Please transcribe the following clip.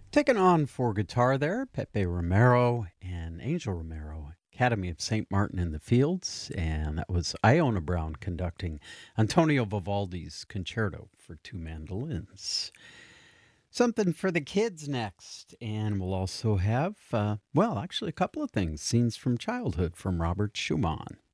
Taken on for guitar there, Pepe Romero and Angel Romero, Academy of St. Martin in the Fields, and that was Iona Brown conducting Antonio Vivaldi's Concerto for Two Mandolins. Something for the kids next, and we'll also have, well, actually a couple of things, scenes from childhood from Robert Schumann.